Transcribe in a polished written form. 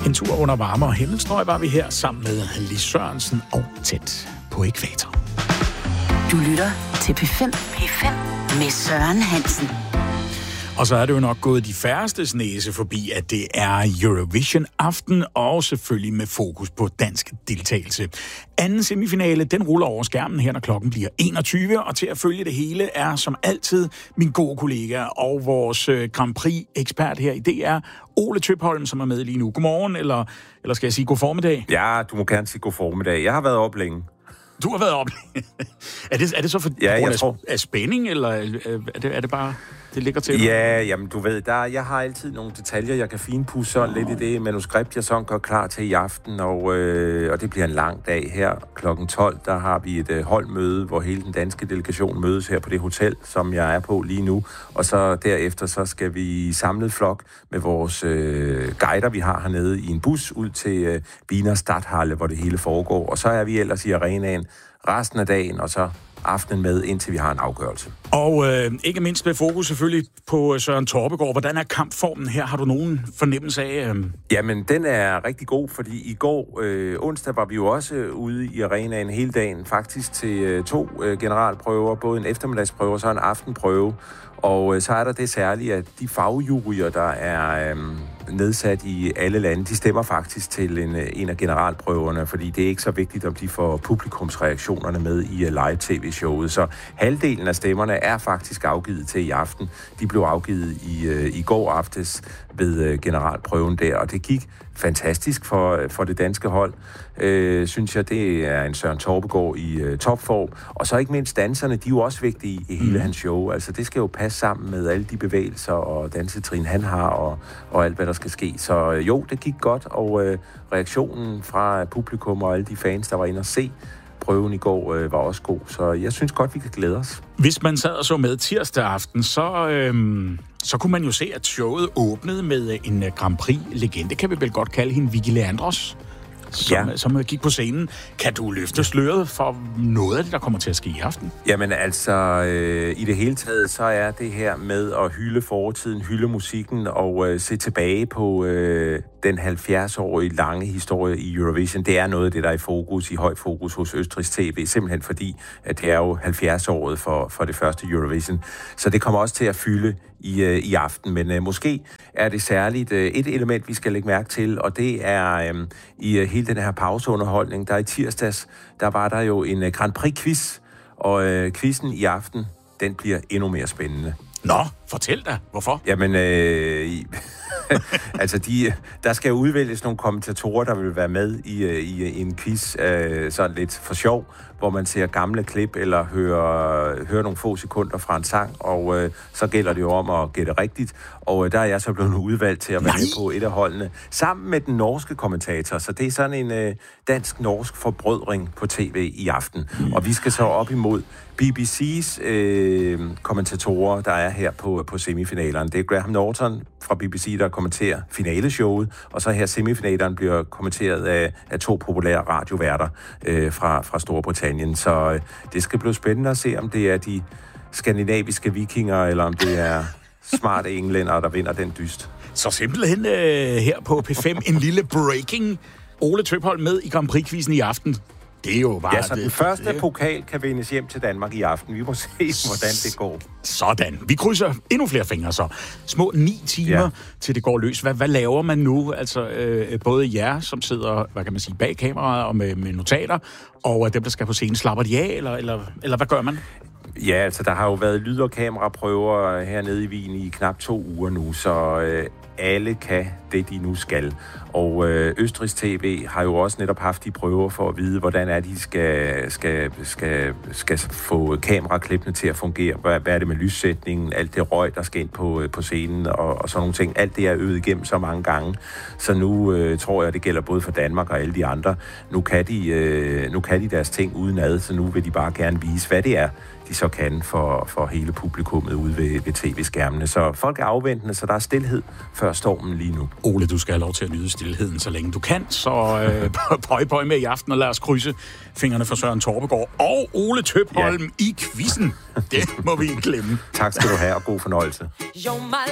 En tur under varme og himmelstrøg var vi her sammen med Lis Sørensen og Tæt på Ækvator. Du lytter til P5 med Søren Hansen. Og så er det jo nok gået de færstes næse forbi, at det er Eurovision-aften, og selvfølgelig med fokus på dansk deltagelse. Anden semifinale, den ruller over skærmen her, når klokken bliver 21, og til at følge det hele er som altid min gode kollega og vores Grand Prix-ekspert her i DR, Ole Tøpholm, som er med lige nu. Godmorgen, eller skal jeg sige god formiddag? Ja, du må gerne sige god formiddag. Jeg har været op længe. Du har været op. Er det så for grund af spænding, eller er det bare, det ligger til? Ja, jamen du ved, jeg har altid nogle detaljer, jeg kan finpudse lidt i det manuskript, jeg sådan gør klar til i aften, og det bliver en lang dag her. Klokken 12, der har vi et holdmøde, hvor hele den danske delegation mødes her på det hotel, som jeg er på lige nu. Og så derefter, så skal vi samle flok med vores guider, vi har hernede i en bus ud til Wiener Stadthalle, hvor det hele foregår. Og så er vi ellers i arenaen resten af dagen, og så aftenen med, indtil vi har en afgørelse. Og ikke mindst med fokus selvfølgelig på Søren Torpegaard. Hvordan er kampformen her? Har du nogen fornemmelse af? Jamen, den er rigtig god, fordi i går onsdag var vi jo også ude i arenaen hele dagen, faktisk til 2 generalprøver, både en eftermiddagsprøve og så en aftenprøve. Og så er der det særlige, at de fagjuryer, der er nedsat i alle lande, de stemmer faktisk til en af generalprøverne, fordi det er ikke så vigtigt, om de får publikumsreaktionerne med i live-tv-showet. Så halvdelen af stemmerne er faktisk afgivet til i aften. De blev afgivet i går aftes ved generalprøven der, og det gik fantastisk for det danske hold. Synes jeg, det er en Søren Torpegaard i topform. Og så ikke mindst danserne, de er jo også vigtige i hele hans show. Altså, det skal jo passe sammen med alle de bevægelser og dansetrin, han har, og alt, hvad der skal ske. Så jo, det gik godt, og reaktionen fra publikum og alle de fans, der var inde og se prøven i går, var også god. Så jeg synes godt, vi kan glæde os. Hvis man sad og så med tirsdag aften, så kunne man jo se, at showet åbnede med en Grand Prix-legende, kan vi vel godt kalde hende, Vicky Leandros, som gik på scenen. Kan du løfte sløret for noget af det, der kommer til at ske i aften? Jamen altså, i det hele taget, så er det her med at hylde fortiden, hylde musikken og se tilbage på den 70-årige lange historie i Eurovision. Det er noget af det, der er i høj fokus hos Østrigs TV, simpelthen fordi, at det er jo 70-året for det første Eurovision. Så det kommer også til at fylde i aften, men måske er det særligt et element, vi skal lægge mærke til, og det er i hele den her pauseunderholdning, der i tirsdags, der var der jo en Grand Prix-quiz, og quizzen i aften, den bliver endnu mere spændende. Nå, fortæl da, hvorfor? Jamen, altså der skal jo udvælges nogle kommentatorer, der vil være med i en quiz, sådan lidt for sjov, hvor man ser gamle klip eller hører nogle få sekunder fra en sang, og så gælder det jo om at gætte rigtigt. Og der er jeg så blevet udvalgt til at være med på et af holdene, sammen med den norske kommentator. Så det er sådan en dansk-norsk forbrødring på tv i aften. Og vi skal så op imod BBC's kommentatorer, der er her på semifinalerne. Det er Graham Norton fra BBC, der kommenterer finaleshowet, og så her semifinalerne bliver kommenteret af 2 populære radioværter fra Storbritannien. Så det skal blive spændende at se, om det er de skandinaviske vikinger, eller om det er smarte englænder, der vinder den dyst. Så simpelthen her på P5 en lille breaking. Ole Tøpholm med i Grand Prix-quizzen i aften. Det er jo bare... Ja, så den første pokal kan vindes hjem til Danmark i aften. Vi må se, hvordan det går. Sådan. Vi krydser endnu flere fingre så. Små 9 timer, til det går løs. Hvad laver man nu? Altså, både jer, som sidder, hvad kan man sige, bag kameraet og med notater, og dem, der skal på scenen, slapper de af, eller hvad gør man? Ja, altså, der har jo været lyd- og kameraprøver hernede i Wien i knap 2 uger nu, så alle kan det, de nu skal. Og Østrigs TV har jo også netop haft de prøver for at vide, hvordan er de skal få kameraklippene til at fungere. Hvad er det med lyssætningen, alt det røg, der skal ind på scenen og sådan nogle ting. Alt det er øvet igennem så mange gange. Så nu tror jeg, det gælder både for Danmark og alle de andre. Nu kan de deres ting udenad, så nu vil de bare gerne vise, hvad det er, de så kan for hele publikummet ude ved tv-skærmene. Så folk er afventende, så der er stilhed før stormen lige nu. Ole, du skal have lov til at nyde stilheden, så længe du kan. Så pøj med i aften, og lad os krydse fingrene for Søren Torpegaard og Ole Tøpholm i quizzen. Det må vi ikke glemme. Tak skal du have, og god fornøjelse.